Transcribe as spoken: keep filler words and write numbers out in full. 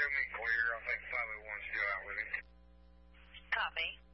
show me clear. I think five oh one's still out with him. Copy.